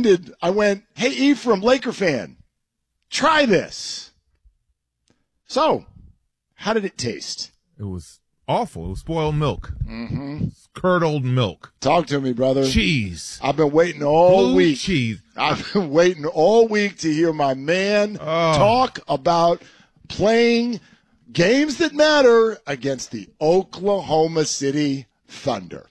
ended, I went, hey, Ephraim, Laker fan, try this. So, how did it taste? It was awful. It was spoiled milk. Mm-hmm. Curdled milk. Talk to me, brother. Cheese. I've been waiting all Blue week. cheese. I've been waiting all week to hear my man talk about playing games that matter against the Oklahoma City Thunder.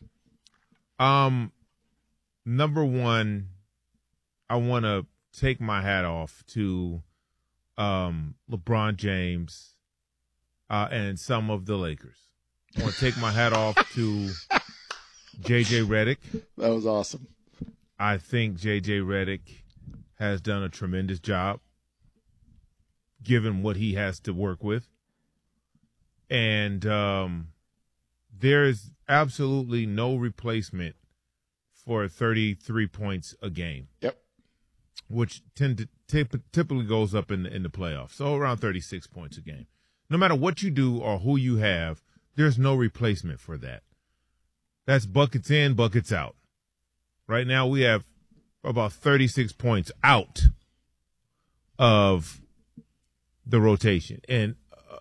Number one, I want to take my hat off to LeBron James and some of the Lakers. I want to take my hat off to J.J. Redick. That was awesome. I think J.J. Redick has done a tremendous job given what he has to work with. And there is absolutely no replacement for 33 points a game. Yep. Which typically goes up in the playoffs. So around 36 points a game. No matter what you do or who you have, there's no replacement for that. That's buckets in, buckets out. Right now we have about 36 points out of the rotation. And,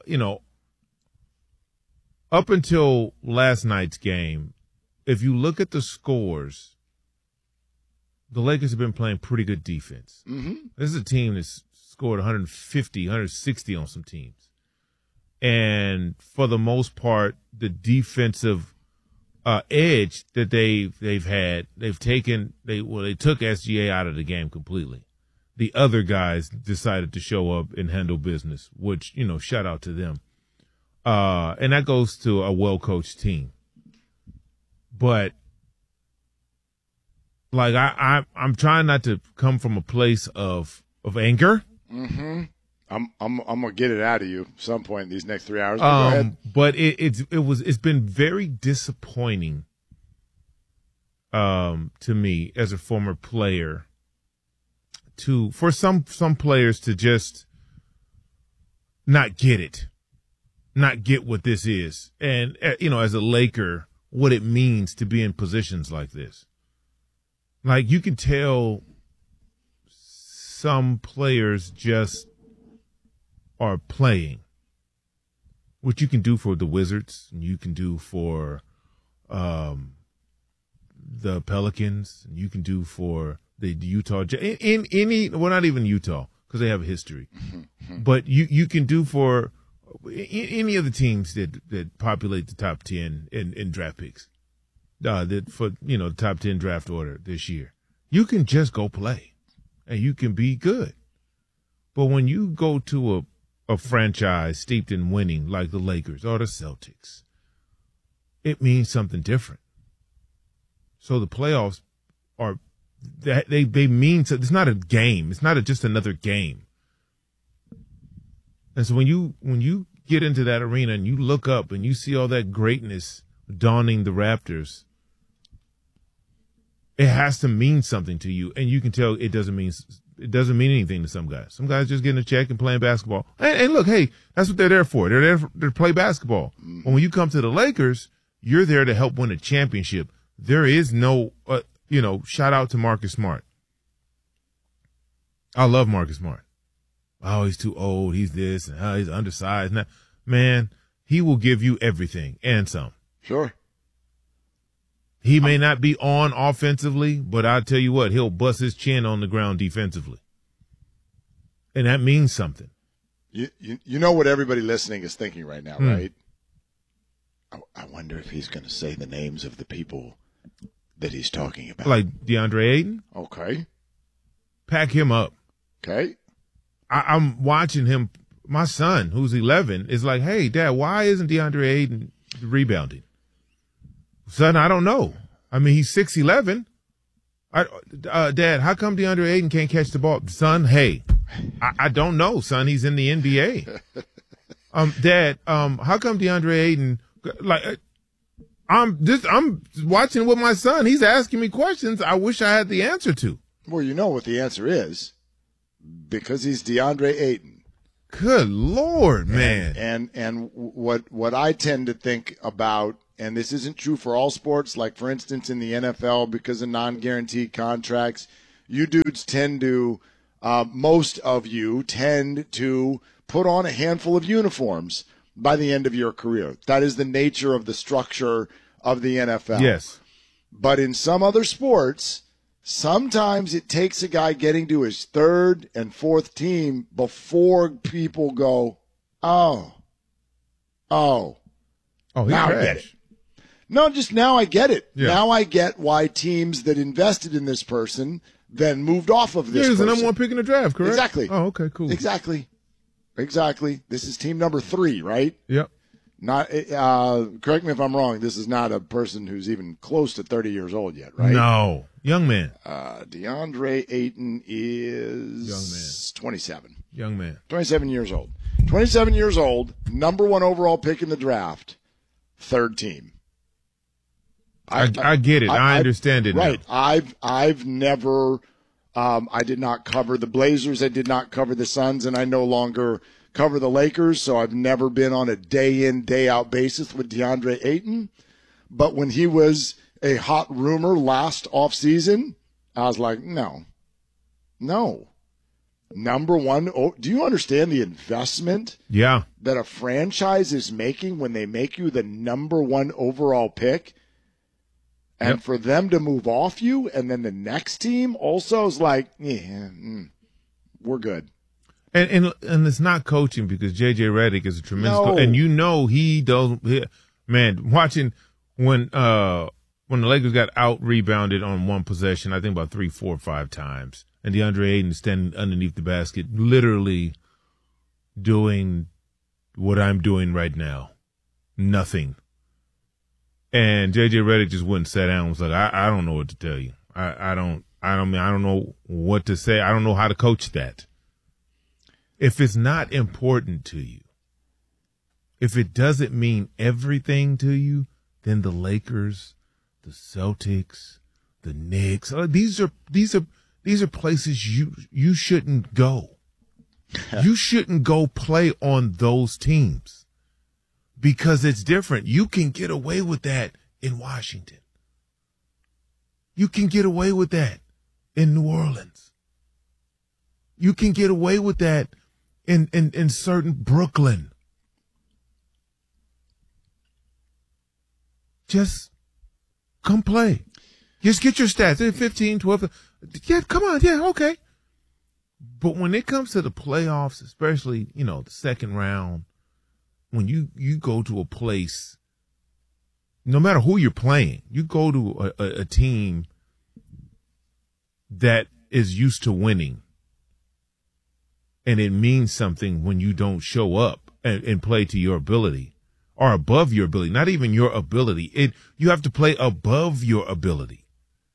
up until last night's game, if you look at the scores, the Lakers have been playing pretty good defense. Mm-hmm. This is a team that's scored 150, 160 on some teams. And for the most part, the defensive edge that they've had, they took SGA out of the game completely. The other guys decided to show up and handle business, which, shout out to them. And that goes to a well-coached team. But like I'm trying not to come from a place of anger. Mm-hmm. I'm gonna get it out of you at some point in these next 3 hours. Go ahead. But it's been very disappointing to me as a former player for some players to just not get it, not get what this is, and as a Laker, what it means to be in positions like this. Like, you can tell some players just are playing, which you can do for the Wizards, and you can do for the Pelicans, and you can do for the Utah. Not even Utah, because they have a history, but you can do for any of the teams that populate the top 10 in draft picks, the top 10 draft order this year. You can just go play, and you can be good. But when you go to a franchise steeped in winning like the Lakers or the Celtics, it means something different. So the playoffs they mean something. It's not a game. It's not just another game. And so when you get into that arena and you look up and you see all that greatness dawning the Raptors, it has to mean something to you. And you can tell it doesn't mean anything to some guys. Some guys just getting a check and playing basketball. And look, hey, that's what they're there for. They're there to play basketball. But when you come to the Lakers, you're there to help win a championship. There is no, shout out to Marcus Smart. I love Marcus Smart. Oh, he's too old. He's this, and he's undersized. Now, man, he will give you everything and some. Sure. He may not be on offensively, but I'll tell you what, he'll bust his chin on the ground defensively. And that means something. You know what everybody listening is thinking right now, right? I wonder if he's going to say the names of the people that he's talking about. Like DeAndre Ayton? Okay. Pack him up. Okay. I'm watching him. My son, who's 11, is like, hey, Dad, why isn't DeAndre Ayton rebounding? Son, I don't know. I mean, he's 6'11". Dad, how come DeAndre Ayton can't catch the ball? Son, hey, I don't know, son. He's in the NBA. Dad, how come DeAndre Ayton, I'm watching with my son. He's asking me questions I wish I had the answer to. Well, you know what the answer is. Because he's DeAndre Ayton. Good Lord, man. And what I tend to think about, and this isn't true for all sports, like, for instance, in the NFL, because of non-guaranteed contracts, you dudes tend to, most of you tend to put on a handful of uniforms by the end of your career. That is the nature of the structure of the NFL. Yes. But in some other sports, sometimes it takes a guy getting to his third and fourth team before people go, oh, Oh, now I get it. No, just now I get it. Yeah. Now I get why teams that invested in this person then moved off of this person. He's the number one pick in the draft, correct? Exactly. Oh, okay, cool. Exactly. This is team number 3, right? Yep. Not. Correct me if I'm wrong. This is not a person who's even close to 30 years old yet, right? No. Young man. DeAndre Ayton is young man. 27. Young man. 27 years old. 27 years old, number 1 overall pick in the draft, third team. I get it. I understand it. Right. Now. I've never. I did not cover the Blazers. I did not cover the Suns, and I no longer cover the Lakers. So I've never been on a day in, day out basis with DeAndre Ayton. But when he was a hot rumor last offseason, I was like, no. Number 1. Oh, do you understand the investment? Yeah. That a franchise is making when they make you the number 1 overall pick? And for them to move off you, and then the next team also is like, we're good. And it's not coaching because J.J. Redick is a tremendous coach. And he doesn't. Man, watching when the Lakers got out-rebounded on one possession, I think about 3, 4, 5 times, and DeAndre Ayton standing underneath the basket, literally doing what I'm doing right now. Nothing. And J.J. Redick just wouldn't sit down and was like, I don't know what to tell you. I don't know what to say. I don't know how to coach that. If it's not important to you, if it doesn't mean everything to you, then the Lakers, the Celtics, the Knicks, these are places you shouldn't go. You shouldn't go play on those teams. Because it's different. You can get away with that in Washington. You can get away with that in New Orleans. You can get away with that in certain Brooklyn. Just come play. Just get your stats. 15, 12. Yeah, come on. Yeah, okay. But when it comes to the playoffs, especially, the second round, when you go to a place, no matter who you're playing, you go to a team that is used to winning, and it means something when you don't show up and play to your ability or above your ability, not even your ability. You have to play above your ability.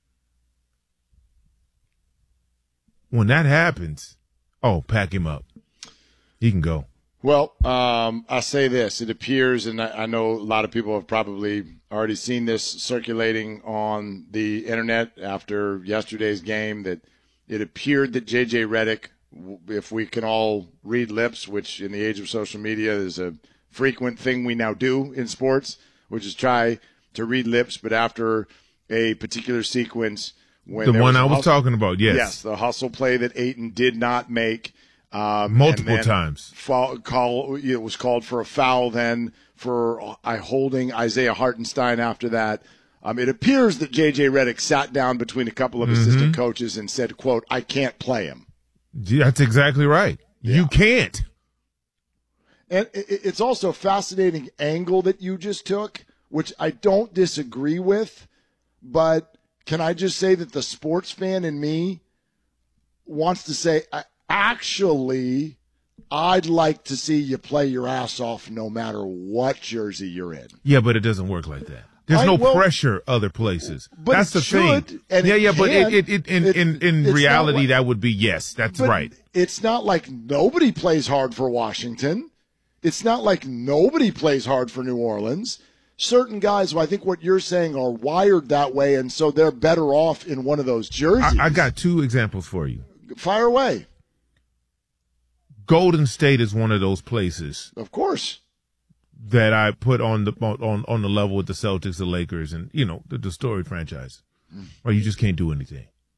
When that happens, pack him up. He can go. Well, I say this. It appears, and I know a lot of people have probably already seen this circulating on the internet after yesterday's game, that it appeared that J.J. Redick, if we can all read lips, which in the age of social media is a frequent thing we now do in sports, which is try to read lips, but after a particular sequence. When the one I was talking about, yes. Yes, the hustle play that Ayton did not make. Multiple times. It was called for a foul then for holding Isaiah Hartenstein after that. It appears that J.J. Redick sat down between a couple of assistant coaches and said, quote, I can't play him. That's exactly right. Yeah. You can't. And it's also a fascinating angle that you just took, which I don't disagree with, but can I just say that the sports fan in me wants to say, actually, I'd like to see you play your ass off no matter what jersey you're in. Yeah, but it doesn't work like that. There's no pressure other places. But that's the thing. But in reality, that would be yes. That's right. It's not like nobody plays hard for Washington. It's not like nobody plays hard for New Orleans. Certain guys, I think what you're saying, are wired that way, and so they're better off in one of those jerseys. I got 2 examples for you. Fire away. Golden State is one of those places. Of course. That I put on the level with the Celtics, the Lakers, and the storied franchise, where you just can't do anything.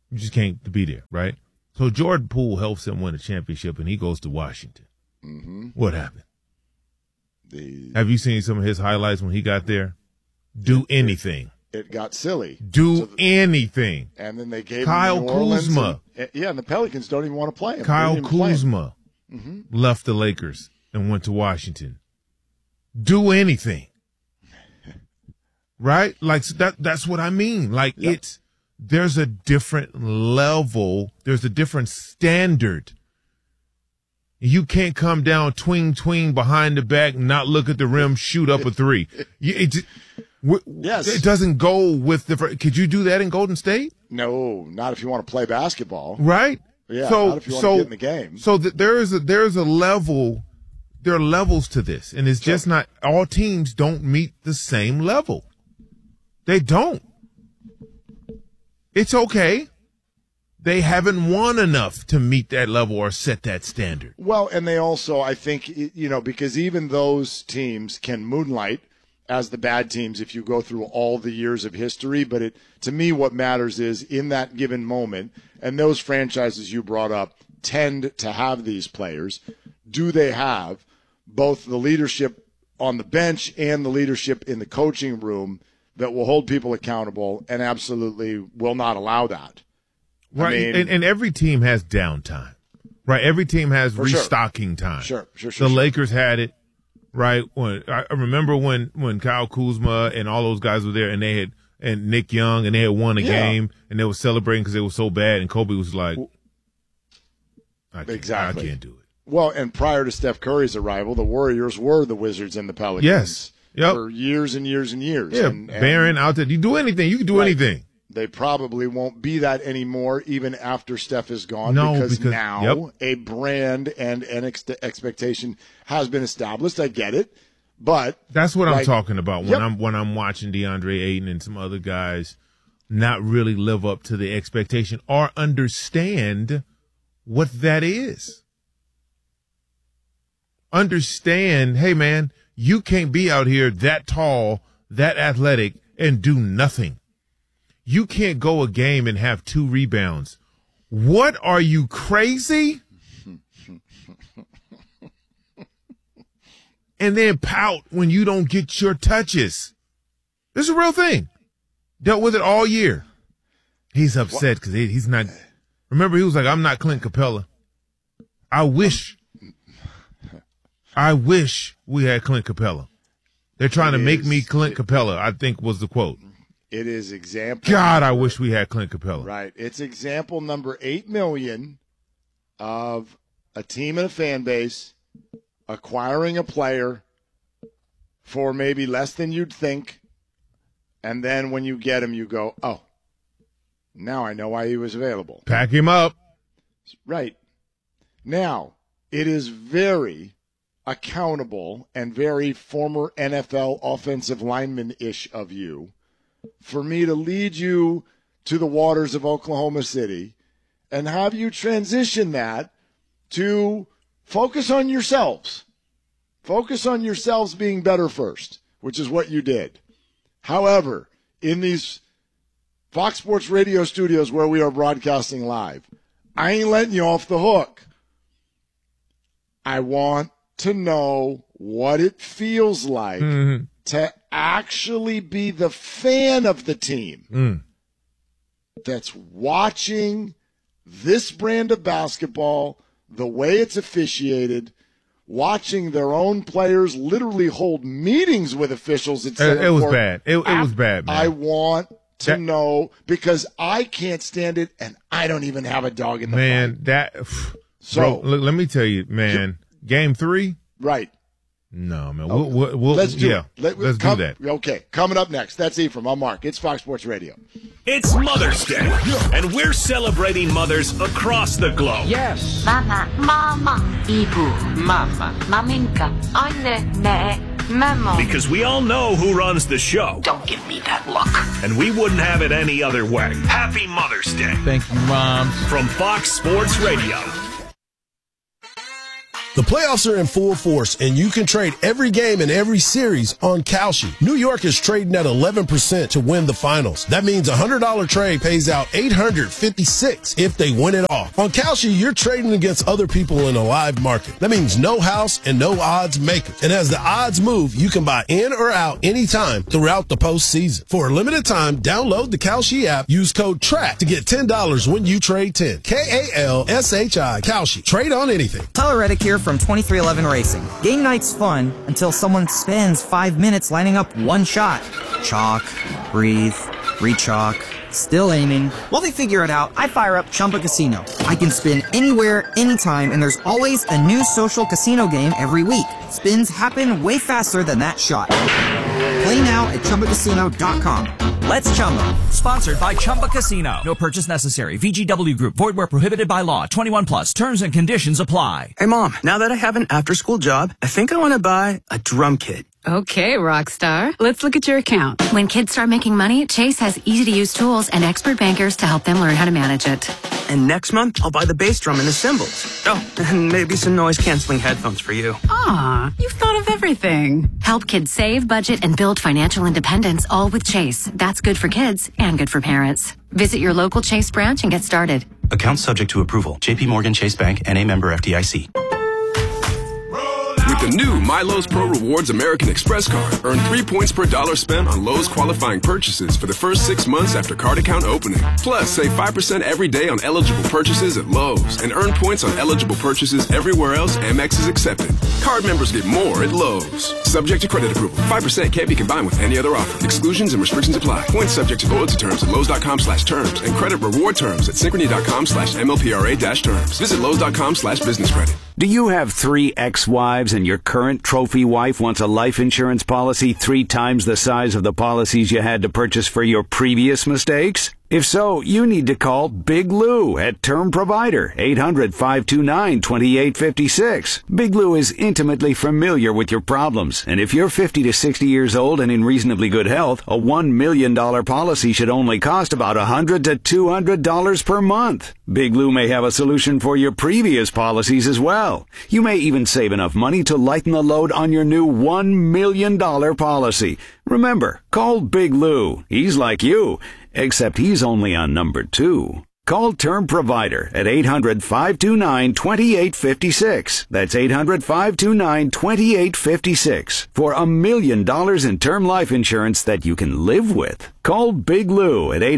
You just can't be there, right? So Jordan Poole helps him win a championship, and he goes to Washington. Mm-hmm. What happened? Have you seen some of his highlights when he got there? Do anything. It got silly. Do anything. And then they gave Kyle him New Orleans Kuzma. And the Pelicans don't even want to play him. Kyle Kuzma left the Lakers and went to Washington. Do anything. Right? Like that's what I mean. Like there's a different level, there's a different standard. You can't come down twing behind the back, not look at the rim, shoot up a three. Yes. It doesn't go with the. Could you do that in Golden State? No, not if you want to play basketball. Right. Yeah. Not if you want to get in the game. So there is a level. There are levels to this, and it's just not all teams don't meet the same level. They don't. It's okay. They haven't won enough to meet that level or set that standard. Well, and they also, I think, because even those teams can moonlight as the bad teams if you go through all the years of history. But to me, what matters is in that given moment, and those franchises you brought up tend to have these players. Do they have both the leadership on the bench and the leadership in the coaching room that will hold people accountable and absolutely will not allow that? Right, and every team has downtime, right? Every team has restocking time. Sure. The Lakers had it, right? I remember when Kyle Kuzma and all those guys were there, and they had and Nick Young, and they had won a game, and they were celebrating because they were so bad, and Kobe was like, I can't do it. Well, and prior to Steph Curry's arrival, the Warriors were the Wizards and the Pelicans. Yes. Yep. For years and years and years. Yeah, Barron out there. You do anything. You can do anything. They probably won't be that anymore even after Steph is gone because now a brand and an expectation has been established. I get it. But that's what I'm talking about when I'm watching DeAndre Ayton and some other guys not really live up to the expectation or understand what that is. Understand, hey man, you can't be out here that tall, that athletic, and do nothing. You can't go a game and have 2 rebounds. What, are you crazy? And then pout when you don't get your touches. This is a real thing. Dealt with it all year. He's upset because he's not. Remember, he was like, I'm not Clint Capella. I wish we had Clint Capella. They're trying to make me Clint Capella, I think was the quote. It is example. God, I wish we had Clint Capella. Right. It's example number 8 million of a team and a fan base acquiring a player for maybe less than you'd think. And then when you get him, you go, oh, now I know why he was available. Pack him up. Right. Now, it is very accountable and very former NFL offensive lineman-ish of you for me to lead you to the waters of Oklahoma City and have you transition that to focus on yourselves. Focus on yourselves being better first, which is what you did. However, in these Fox Sports Radio studios where we are broadcasting live, I ain't letting you off the hook. I want to know what it feels like to actually be the fan of the team that's watching this brand of basketball, the way it's officiated, watching their own players literally hold meetings with officials. It was bad. It was bad, man. I want to know because I can't stand it, and I don't even have a dog in the fight. Bro, look, let me tell you, man. Game 3? Right. No, man. Okay. Let's do it. Let's do that. Okay. Coming up next. That's Ephraim. I'm Mark. It's Fox Sports Radio. It's Mother's Day, and we're celebrating mothers across the globe. Yes. Mama, mama, ibu, mama, maminka, anne, me, memo. Because we all know who runs the show. Don't give me that look. And we wouldn't have it any other way. Happy Mother's Day. Thank you, Moms. From Fox Sports Radio. The playoffs are in full force, and you can trade every game and every series on Kalshi. New York is trading at 11% to win the finals. That means a $100 trade pays out $856 if they win it all. On Kalshi, you're trading against other people in a live market. That means no house and no odds makers. And as the odds move, you can buy in or out anytime throughout the postseason. For a limited time, download the Kalshi app. Use code TRACK to get $10 when you trade 10. Kalshi. Kalshi. Trade on anything. Tyler Reddick here from 2311 Racing. Game night's fun until someone spends 5 minutes lining up one shot. Chalk, breathe, re-chalk, still aiming. While they figure it out, I fire up Chumba Casino. I can spin anywhere, anytime, and there's always a new social casino game every week. Spins happen way faster than that shot. Play now at ChumbaCasino.com. Let's Chumba. Sponsored by Chumba Casino. No purchase necessary. VGW Group. Void where prohibited by law. 21 plus. Terms and conditions apply. Hey, Mom. Now that I have an after-school job, I think I want to buy a drum kit. Okay, Rockstar. Let's look at your account. When kids start making money, Chase has easy-to-use tools and expert bankers to help them learn how to manage it. And next month, I'll buy the bass drum and the cymbals. Oh, and maybe some noise-canceling headphones for you. Aw, you've thought of everything. Help kids save, budget, and build financial independence, all with Chase. That's good for kids and good for parents. Visit your local Chase branch and get started. Account subject to approval. JP Morgan Chase Bank, N.A. member FDIC. With the new My Lowe's Pro Rewards American Express card, earn 3 points per dollar spent on Lowe's qualifying purchases for the first 6 months after card account opening. Plus, save 5% every day on eligible purchases at Lowe's and earn points on eligible purchases everywhere else Amex is accepted. Card members get more at Lowe's. Subject to credit approval. 5% can't be combined with any other offer. Exclusions and restrictions apply. Points subject to loyalty terms at Lowe's.com/terms and credit reward terms at Synchrony.com/MLPRA-terms. Visit Lowe's.com/business credit. Do you have 3 ex-wives and your current trophy wife wants a life insurance policy 3 times the size of the policies you had to purchase for your previous mistakes? If so, you need to call Big Lou at Term Provider, 800-529-2856. Big Lou is intimately familiar with your problems, and if you're 50 to 60 years old and in reasonably good health, a $1 million policy should only cost about $100 to $200 per month. Big Lou may have a solution for your previous policies as well. You may even save enough money to lighten the load on your new $1 million policy. Remember, call Big Lou. He's like you, except he's only on number 2. Call Term Provider at 800-529-2856. That's 800-529-2856 for $1 million in term life insurance that you can live with. Call Big Lou at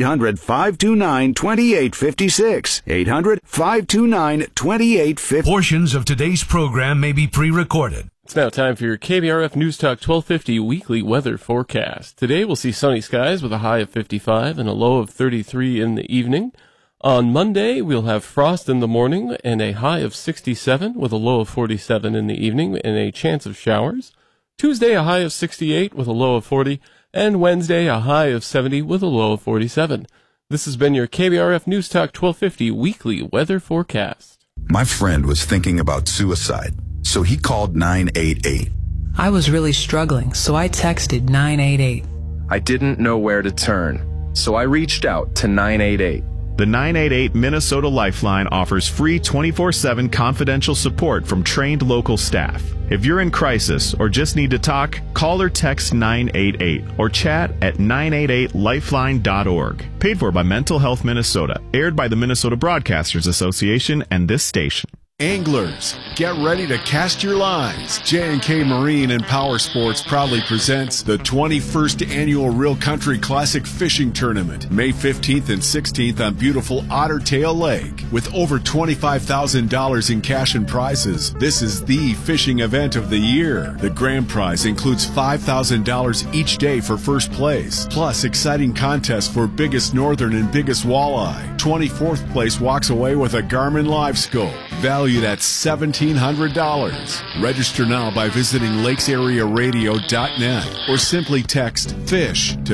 800-529-2856. 800-529-2856. Portions of today's program may be pre-recorded. It's now time for your KBRF News Talk 1250 weekly weather forecast. Today we'll see sunny skies with a high of 55 and a low of 33 in the evening. On Monday, we'll have frost in the morning and a high of 67 with a low of 47 in the evening and a chance of showers. Tuesday, a high of 68 with a low of 40, and Wednesday, a high of 70 with a low of 47. This has been your KBRF News Talk 1250 weekly weather forecast. My friend was thinking about suicide, so he called 988. I was really struggling, so I texted 988. I didn't know where to turn, so I reached out to 988. The 988 Minnesota Lifeline offers free 24/7 confidential support from trained local staff. If you're in crisis or just need to talk, call or text 988 or chat at 988lifeline.org. Paid for by Mental Health Minnesota. Aired by the Minnesota Broadcasters Association and this station. Anglers, get ready to cast your lines. J&K Marine and Power Sports proudly presents the 21st Annual Real Country Classic Fishing Tournament, May 15th and 16th on beautiful Otter Tail Lake. With over $25,000 in cash and prizes, this is the fishing event of the year. The grand prize includes $5,000 each day for first place, plus exciting contests for biggest northern and biggest walleye. 24th place walks away with a Garmin LiveScope, valued at $1,700. Register now by visiting lakesarearadio.net or simply text FISH to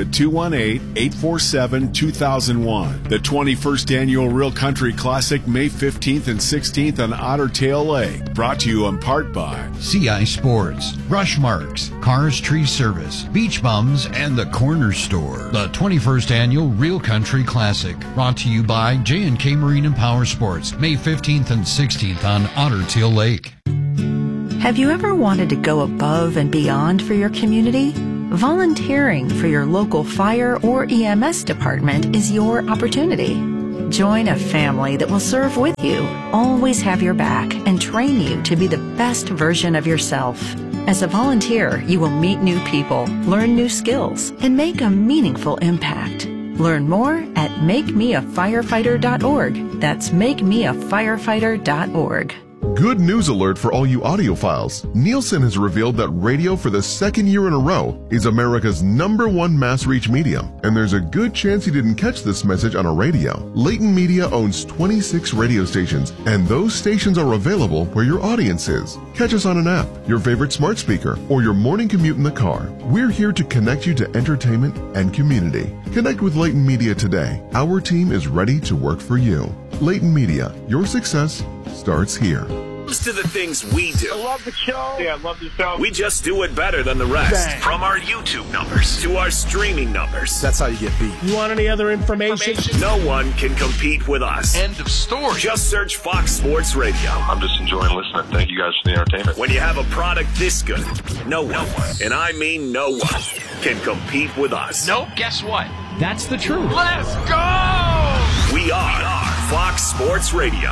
218-847-2001. The 21st Annual Real Country Classic, May 15th and 16th on Otter Tail Lake. Brought to you in part by CI Sports, Rushmarks, Cars Tree Service, Beach Bums, and the Corner Store. The 21st Annual Real Country Classic. Brought to you by J&K Marine and Power Sports, May 15th and 16th on Otter Tail Lake. Have you ever wanted to go above and beyond for your community? Volunteering for your local fire or EMS department is your opportunity. Join a family that will serve with you, always have your back, and train you to be the best version of yourself. As a volunteer, you will meet new people, learn new skills, and make a meaningful impact. Learn more at makemeafirefighter.org. That's makemeafirefighter.org. Good news alert for all you audiophiles. Nielsen has revealed that radio for the second year in a row is America's #1 mass reach medium, and there's a good chance you didn't catch this message on a radio. Leighton Media owns 26 radio stations, and those stations are available where your audience is. Catch us on an app, your favorite smart speaker, or your morning commute in the car. We're here to connect you to entertainment and community. Connect with Leighton Media today. Our team is ready to work for you. Leighton Media, your success starts here. To the things we do. I love the show. Yeah, I love the show. We just do it better than the rest. Bang. From our YouTube numbers to our streaming numbers. That's how you get beat. You want any other information? No one can compete with us. End of story. Just search Fox Sports Radio. I'm just enjoying listening. Thank you guys for the entertainment. When you have a product this good, no one, and I mean no one, can compete with us. Nope, guess what? That's the truth. Let's go! We are Fox Sports Radio.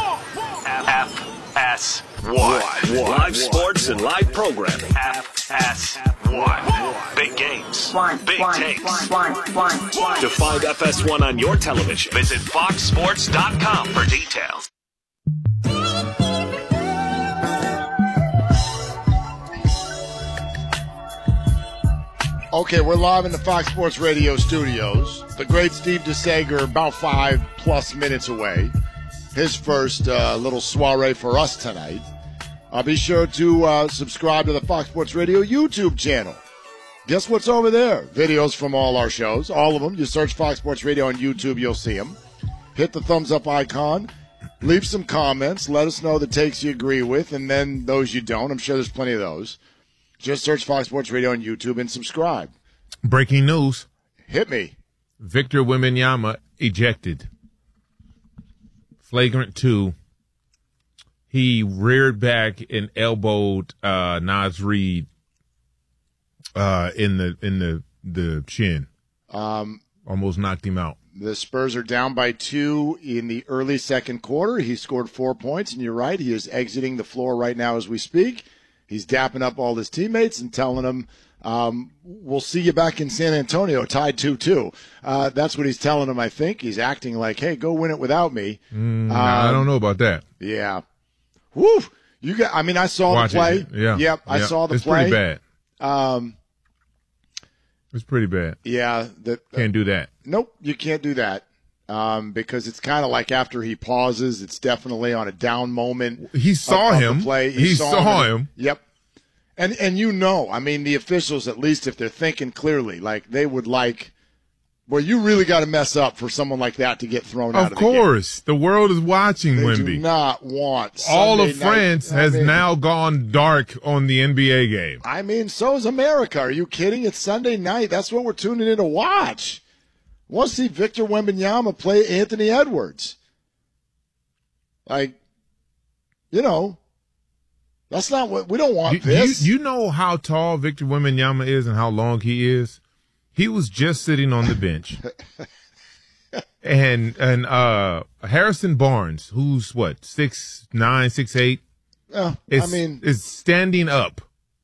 FS1. Live sports and live programming. FS1. Big games. Big takes. To find FS1 on your television, visit foxsports.com for details. Okay, we're live in the Fox Sports Radio studios. The great Steve DeSager about 5+ minutes away. His first little soiree for us tonight. Be sure to subscribe to the Fox Sports Radio YouTube channel. Guess what's over there? Videos from all our shows, all of them. You search Fox Sports Radio on YouTube, you'll see them. Hit the thumbs up icon. Leave some comments. Let us know the takes you agree with, and then those you don't. I'm sure there's plenty of those. Just search Fox Sports Radio on YouTube and subscribe. Breaking news. Hit me. Victor Wembanyama ejected. Flagrant 2. He reared back and elbowed Naz Reid in the chin. Almost knocked him out. The Spurs are down by 2 in the early second quarter. He scored 4 points, and you're right. He is exiting the floor right now as we speak. He's dapping up all his teammates and telling them, we'll see you back in San Antonio, tied 2-2. That's what he's telling them, I think. He's acting like, hey, go win it without me. I don't know about that. Yeah. Woo! I saw the play. Yep, I saw the play. It's pretty bad. It's pretty bad. Yeah. Can't do that. Nope, you can't do that. Because it's kind of like after he pauses, it's definitely on a down moment. He saw him. Play. He saw him. Yep. And the officials, at least if they're thinking clearly, like they would like, well, you really got to mess up for someone like that to get thrown out of the game. Of course. The world is watching Wemby. They do not want all of France has now gone dark on the NBA game. I mean, so is America. Are you kidding? It's Sunday night. That's what we're tuning in to watch. I want to see Victor Wembanyama play Anthony Edwards. That's not what we don't want. This. You know how tall Victor Wembanyama is and how long he is. He was just sitting on the bench, and Harrison Barnes, who's 6'9", 6'8", is standing up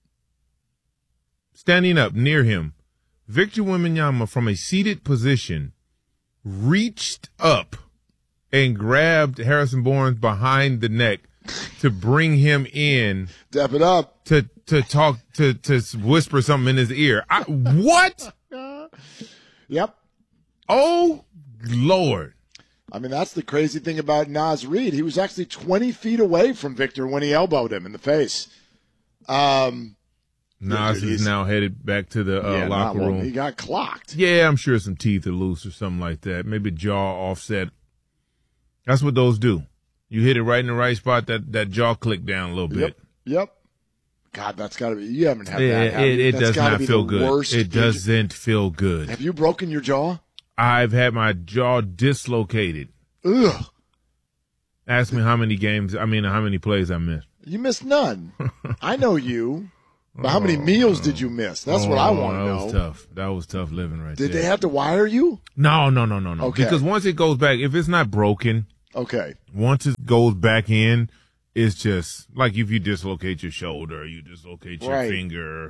near him. Victor Wembanyama, from a seated position, reached up and grabbed Harrison Barnes behind the neck to bring him in. Dap it up. To talk, to whisper something in his ear. What? Yep. Oh, Lord. I mean, that's the crazy thing about Naz Reid. He was actually 20 feet away from Victor when he elbowed him in the face. Naz is now headed back to the locker room. He got clocked. Yeah, I'm sure some teeth are loose or something like that. Maybe jaw offset. That's what those do. You hit it right in the right spot, that jaw click down a little bit. Yep. God, that's got to be – you haven't had that. It does not feel good. It doesn't feel good. Have you broken your jaw? I've had my jaw dislocated. Ugh. Ask me how many plays I missed. You missed none. I know you. But how many meals did you miss? That's what I want to know. That was tough. That was tough living right there. Did they have to wire you? No. Okay. Because once it goes back, if it's not broken, okay. Once it goes back in, it's just like if you dislocate your shoulder, you dislocate your finger.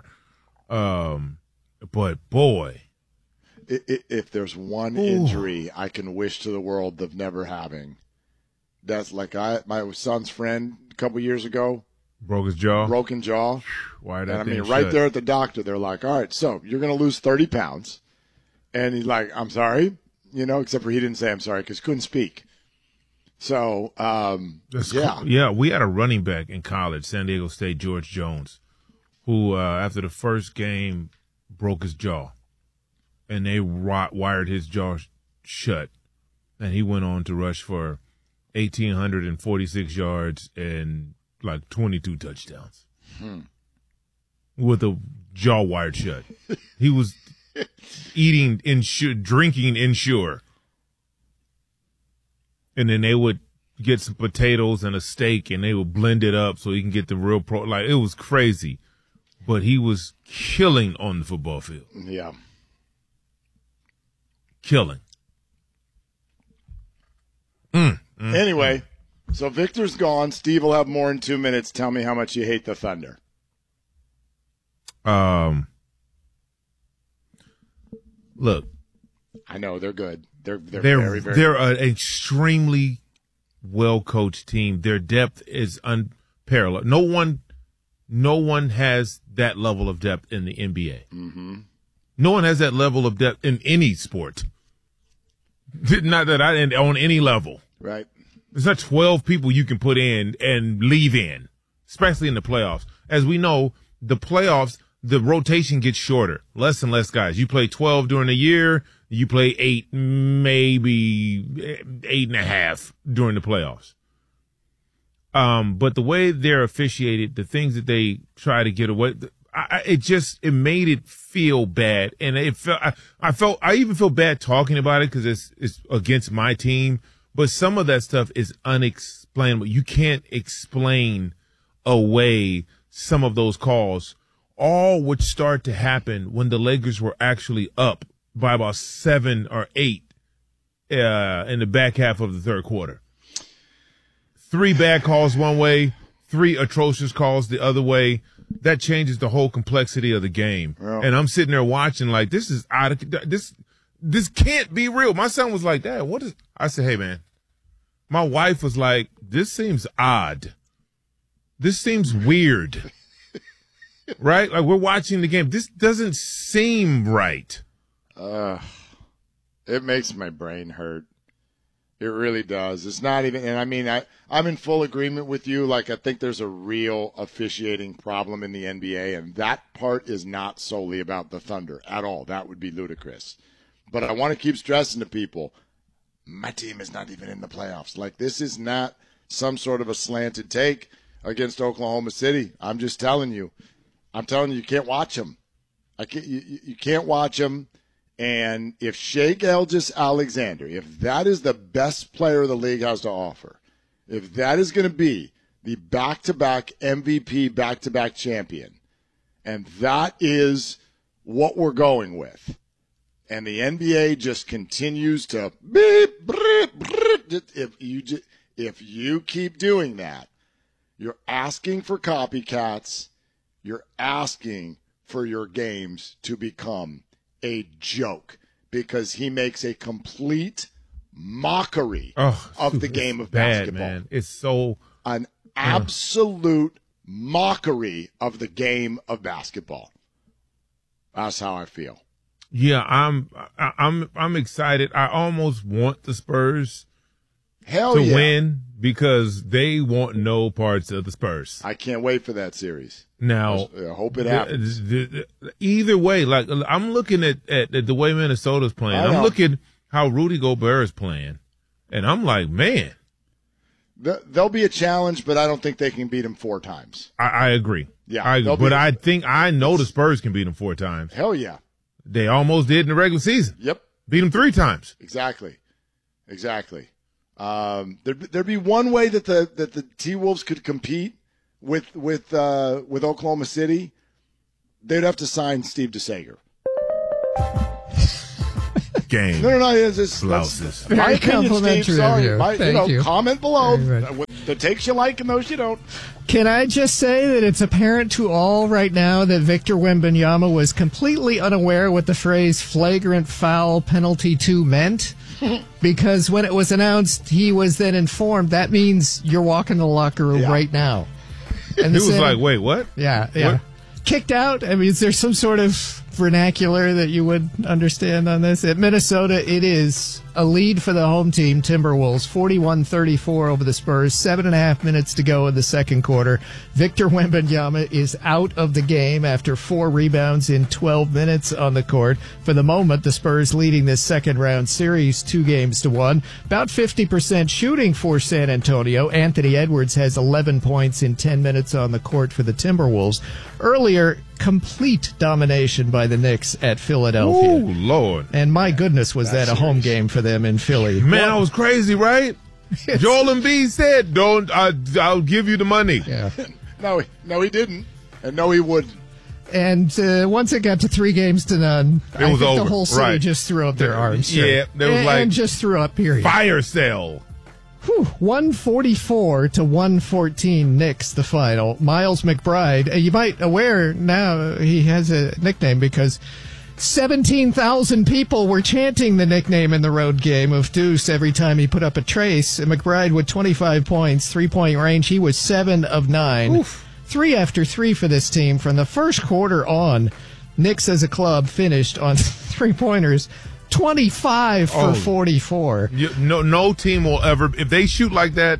But boy, if there's one injury I can wish to the world of never having, that's like my son's friend a couple years ago. Broke his jaw. Broken jaw. Wired and that I mean, thing right shut. there at the doctor, they're like, all right, so you're going to lose 30 pounds. And he's like, I'm sorry, except for he didn't say I'm sorry because he couldn't speak. So, yeah, we had a running back in college, San Diego State, George Jones, who after the first game broke his jaw. And they wired his jaw shut. And he went on to rush for 1,846 yards and like 22 touchdowns with a jaw wired shut. He was drinking Ensure. And then they would get some potatoes and a steak and they would blend it up so he can get the real like, it was crazy. But he was killing on the football field. Yeah. Killing. Anyway, so Victor's gone. Steve will have more in 2 minutes. Tell me how much you hate the Thunder. Look. I know they're good. They're very, very they're good. an extremely well-coached team. Their depth is unparalleled. No one has that level of depth in the NBA. Mm-hmm. No one has that level of depth in any sport. Not that on any level. Right. There's not 12 people you can put in and leave in, especially in the playoffs. As we know, the playoffs, the rotation gets shorter, less and less guys. You play 12 during the year, you play 8, maybe 8.5 during the playoffs. But the way they're officiated, the things that they try to get away, it made it feel bad. And I even feel bad talking about it because it's against my team. But some of that stuff is unexplainable. You can't explain away some of those calls, all would start to happen when the Lakers were actually up by about 7 or 8 in the back half of the third quarter. 3 bad calls one way, 3 atrocious calls the other way. That changes the whole complexity of the game. Well, and I'm sitting there watching like, this is out of this can't be real. My son was like, Dad, what is? I said, hey man. My wife was like, this seems odd. This seems weird. Right? Like we're watching the game. This doesn't seem right. It makes my brain hurt. It really does. It's not even, and I mean, I'm in full agreement with you. Like, I think there's a real officiating problem in the NBA, and that part is not solely about the Thunder at all. That would be ludicrous. But I want to keep stressing to people, my team is not even in the playoffs. Like, this is not some sort of a slanted take against Oklahoma City. I'm just telling you. I'm telling you, you can't watch them. You can't watch them. And if Shai Gilgeous-Alexander, if that is the best player the league has to offer, if that is going to be the back-to-back MVP, back-to-back champion, and that is what we're going with, and the NBA just continues to beep, beep, beep, if you keep doing that, you're asking for copycats, you're asking for your games to become a joke because he makes a complete mockery of the game of basketball. Man. It's so an absolute mockery of the game of basketball. That's how I feel. Yeah, I'm excited. I almost want the Spurs to win because they want no parts of the Spurs. I can't wait for that series. Now, I hope it happens. Either way, like I'm looking at the way Minnesota's playing. I'm looking how Rudy Gobert is playing, and I'm like, man, there'll be a challenge, but I don't think they can beat him 4 times. I agree. Yeah, I know the Spurs can beat them 4 times. Hell yeah, they almost did in the regular season. Yep, beat them 3 times. Exactly. There'd be one way that the T-Wolves could compete with Oklahoma City, they'd have to sign Steve DeSager. Game. No. It's Blouses. my Very opinion, complimentary Steve. Sorry. of you. Thank you. Comment below. Very right. The takes you like and those you don't. Can I just say that it's apparent to all right now that Victor Wembanyama was completely unaware what the phrase flagrant foul penalty 2 meant? Because when it was announced, he was then informed, that means you're walking to the locker room right now. And he was like, wait, what? Yeah. What? Kicked out? I mean, is there some sort of vernacular that you would understand on this? At Minnesota, it is a lead for the home team, Timberwolves, 41-34 over the Spurs, 7.5 minutes to go in the second quarter. Victor Wembanyama is out of the game after 4 rebounds in 12 minutes on the court. For the moment, the Spurs leading this second-round series 2-1. About 50% shooting for San Antonio. Anthony Edwards has 11 points in 10 minutes on the court for the Timberwolves. Earlier, complete domination by the Knicks at Philadelphia. Oh, Lord. And my goodness, was that a home game for them in Philly. Man, I was crazy, right? Joel Embiid said, I'll give you the money. Yeah. No, he didn't. And no, he wouldn't. And once it got to 3-0, it was over. The whole city just threw up their arms. Yeah, there was and just threw up, period. Fire sale. 144-114 Knicks, the final. Miles McBride, you might aware now he has a nickname because 17,000 people were chanting the nickname in the road game of Deuce every time he put up a trace. McBride with 25 points, 3-point range. He was 7 of 9. Oof. 3 after 3 for this team. From the first quarter on, Knicks as a club finished on 3-pointers 25 for 44. No team will ever, if they shoot like that,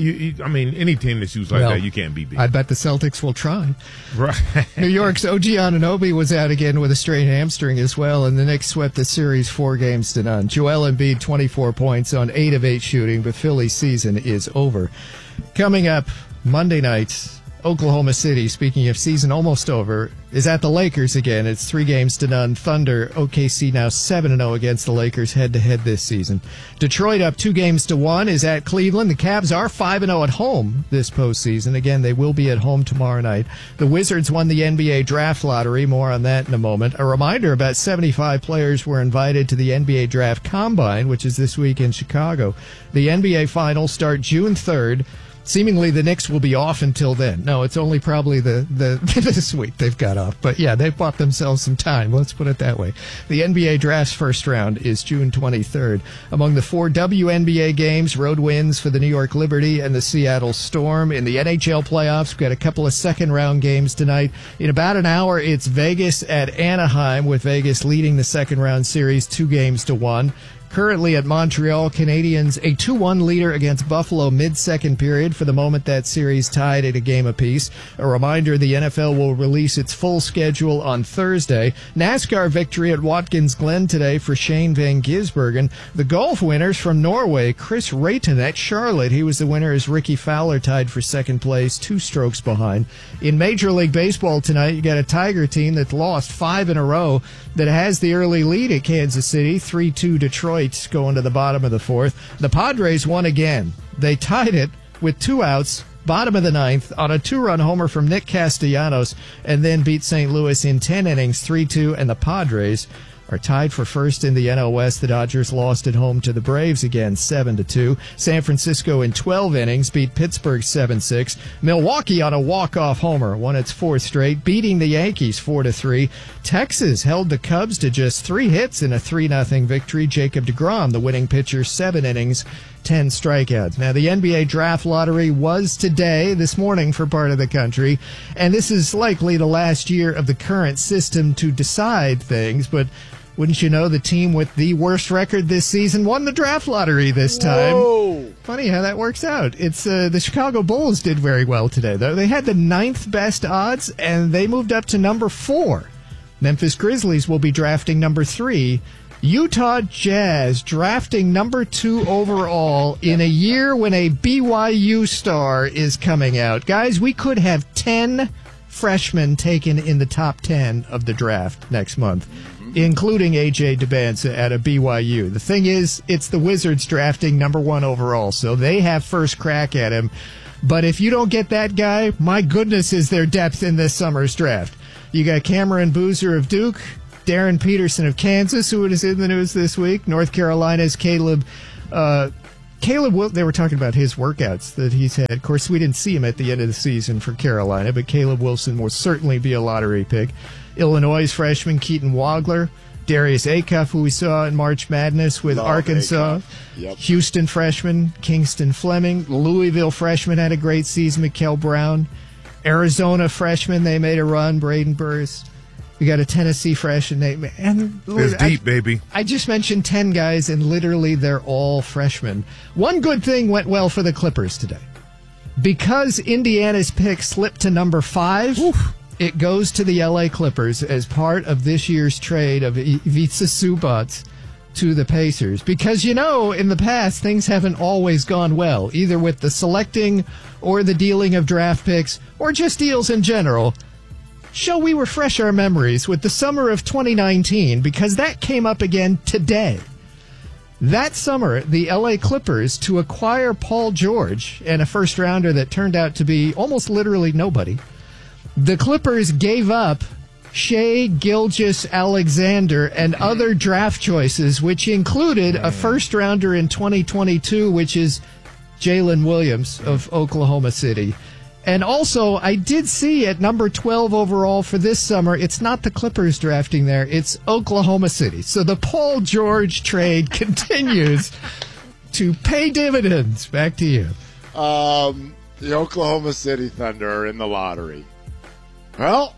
any team that shoots like that, you can't beat. I bet the Celtics will try. Right. New York's OG Anunoby was out again with a strained hamstring as well, and the Knicks swept the series 4-0. Joel Embiid, 24 points on 8 of 8 shooting, but Philly's season is over. Coming up Monday night, Oklahoma City, speaking of season almost over, is at the Lakers again. It's 3-0. Thunder, OKC now 7-0 against the Lakers head-to-head this season. Detroit up 2-1 is at Cleveland. The Cavs are 5-0 at home this postseason. Again, they will be at home tomorrow night. The Wizards won the NBA draft lottery. More on that in a moment. A reminder, about 75 players were invited to the NBA Draft Combine, which is this week in Chicago. The NBA Finals start June 3rd. Seemingly the Knicks will be off until then. No, it's only probably the this week they've got off. But yeah, they've bought themselves some time. Let's put it that way. The NBA Draft's first round is June 23rd. Among the 4 WNBA games, road wins for the New York Liberty and the Seattle Storm. In the NHL playoffs, we've got a couple of second-round games tonight. In about an hour, it's Vegas at Anaheim, with Vegas leading the second-round series 2-1. Currently at Montreal, Canadiens a 2-1 leader against Buffalo mid-second period. For the moment, that series tied at a game apiece. A reminder, the NFL will release its full schedule on Thursday. NASCAR victory at Watkins Glen today for Shane Van Gisbergen. The golf winners from Norway, Chris Rayton at Charlotte. He was the winner as Ricky Fowler tied for second place, 2 strokes behind. In Major League Baseball tonight, you got a Tiger team that's lost 5 in a row that has the early lead at Kansas City, 3-2 Detroit. Going to the bottom of the 4th. The Padres won again. They tied it with 2 outs, bottom of the 9th, on a 2-run homer from Nick Castellanos, and then beat St. Louis in 10 innings, 3-2, and the Padres are tied for first in the NL West. The Dodgers lost at home to the Braves again, 7-2. San Francisco in 12 innings beat Pittsburgh 7-6. Milwaukee on a walk-off homer won its 4th straight, beating the Yankees 4-3. Texas held the Cubs to just 3 hits in a 3-0 victory. Jacob deGrom, the winning pitcher, 7 innings, 10 strikeouts. Now, the NBA Draft Lottery was today, this morning for part of the country, and this is likely the last year of the current system to decide things, but wouldn't you know, the team with the worst record this season won the draft lottery this time. Whoa. Funny how that works out. It's the Chicago Bulls did very well today, though. They had the 9th best odds, and they moved up to number 4. Memphis Grizzlies will be drafting number 3. Utah Jazz drafting number 2 overall in a year when a BYU star is coming out. Guys, we could have 10 freshmen taken in the top 10 of the draft next month, including A.J. Dubance at a BYU. The thing is, it's the Wizards drafting number 1 overall, so they have first crack at him. But if you don't get that guy, my goodness, is there depth in this summer's draft. You got Cameron Boozer of Duke, Darren Peterson of Kansas, who is in the news this week, North Carolina's Caleb they were talking about his workouts that he's had. Of course, we didn't see him at the end of the season for Carolina, but Caleb Wilson will certainly be a lottery pick. Illinois' freshman Keaton Wagler, Darius Acuff, who we saw in March Madness with Arkansas. Yep. Houston freshman Kingston Fleming. Louisville freshman had a great season, Mikael Brown. Arizona freshman, they made a run, Braden Burris. We got a Tennessee freshman. And it's deep, baby. I just mentioned 10 guys, and literally they're all freshmen. One good thing went well for the Clippers today. Because Indiana's pick slipped to number 5, it goes to the L.A. Clippers as part of this year's trade of Ivica Zubac to the Pacers. Because, in the past, things haven't always gone well, either with the selecting or the dealing of draft picks or just deals in general. Shall we refresh our memories with the summer of 2019, because that came up again today. That summer, the L.A. Clippers, to acquire Paul George and a first-rounder that turned out to be almost literally nobody, the Clippers gave up Shai Gilgeous-Alexander and other draft choices, which included a first-rounder in 2022, which is Jalen Williams of Oklahoma City. And also, I did see at number 12 overall for this summer, it's not the Clippers drafting there, it's Oklahoma City. So the Paul George trade continues to pay dividends. Back to you. The Oklahoma City Thunder are in the lottery. Well,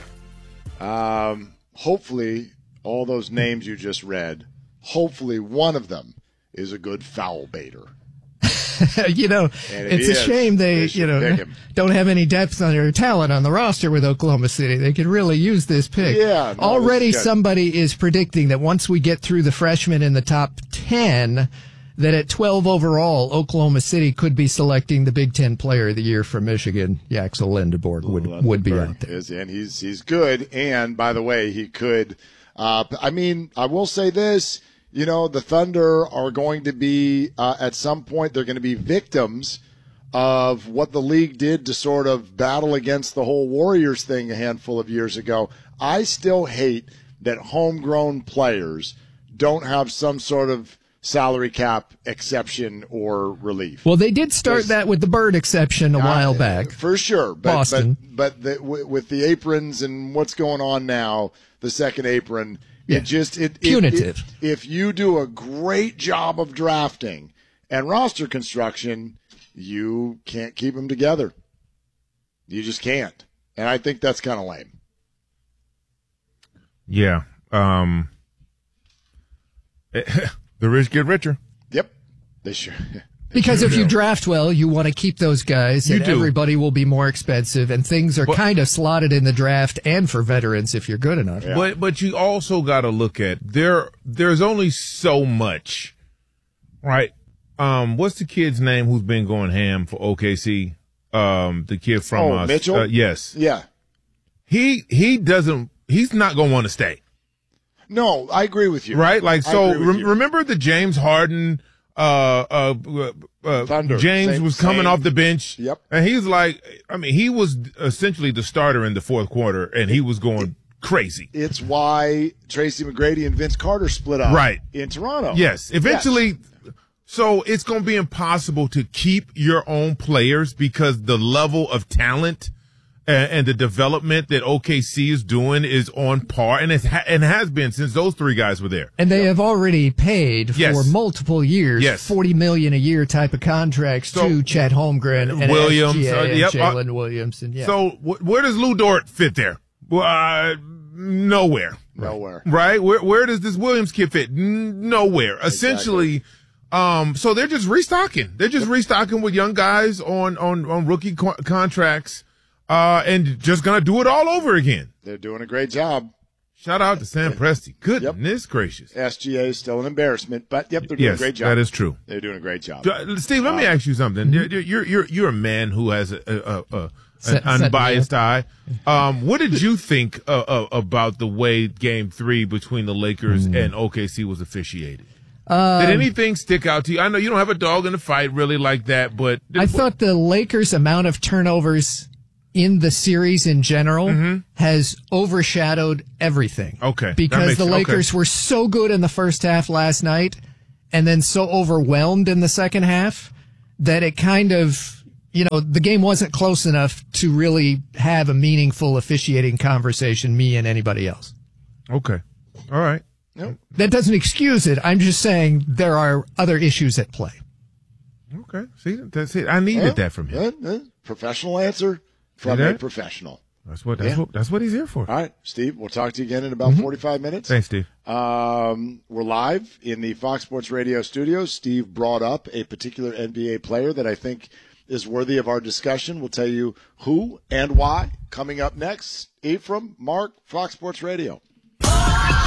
hopefully all those names you just read, hopefully one of them is a good foul baiter. It's a shame they don't have any depth on their talent on the roster with Oklahoma City. They could really use this pick. Yeah, already somebody is predicting that once we get through the freshmen in the top 10, that at 12 overall, Oklahoma City could be selecting the Big Ten Player of the Year from Michigan. Yaxel Lendeborg would be out there. And he's good. And, by the way, he could I will say this. The Thunder are going to be, at some point, they're going to be victims of what the league did to sort of battle against the whole Warriors thing a handful of years ago. I still hate that homegrown players don't have some sort of salary cap exception or relief. Well, they did start that with the Bird exception a while back. For sure. Boston. But with the aprons and what's going on now, the second apron, punitive. If you do a great job of drafting and roster construction, you can't keep them together. You just can't. And I think that's kind of lame. Yeah. The rich get richer. Yep. They sure. Because if you draft well, you want to keep those guys, and everybody will be more expensive, and things are kind of slotted in the draft and for veterans if you're good enough. Yeah. But you also got to look at there's only so much, right? What's the kid's name who's been going ham for OKC? The kid from Mitchell. Yes. Yeah. He's not going to want to stay. No, I agree with you. Right? Remember the James Harden. Thunder. James was coming off the bench. Yep. And he's like, he was essentially the starter in the fourth quarter, and he was going crazy. It's why Tracy McGrady and Vince Carter split up in Toronto. Yes. Eventually, so it's going to be impossible to keep your own players because the level of talent and the development that OKC is doing is on par, and it has been since those three guys were there. And they have already paid for multiple years, $40 million a year type of contracts to Chet Holmgren and Williams, and Jalen Williams. And So where does Lou Dort fit there? Nowhere. Nowhere. Right? Where does this Williams kid fit? Nowhere. Exactly. Essentially, so they're just restocking. They're just restocking with young guys on rookie contracts. And just going to do it all over again. They're doing a great job. Shout out to Sam Presti. Goodness gracious. SGA is still an embarrassment, but they're doing a great job. That is true. They're doing a great job. Steve, let me ask you something. You're a man who has an unbiased eye. What did you think about the way Game 3 between the Lakers and OKC was officiated? Did anything stick out to you? I know you don't have a dog in the fight really like that, but I thought the Lakers' amount of turnovers in the series in general has overshadowed everything. Okay. Because the Lakers were so good in the first half last night and then so overwhelmed in the second half that it kind of, the game wasn't close enough to really have a meaningful officiating conversation, me and anybody else. Okay. All right. Yep. That doesn't excuse it. I'm just saying there are other issues at play. Okay. See, that's it. I needed that from him. Professional answer from a professional. That's what he's here for. All right, Steve, we'll talk to you again in about 45 minutes. Thanks, Steve. We're live in the Fox Sports Radio studios. Steve brought up a particular NBA player that I think is worthy of our discussion. We'll tell you who and why coming up next. Ephraim, Mark, Fox Sports Radio.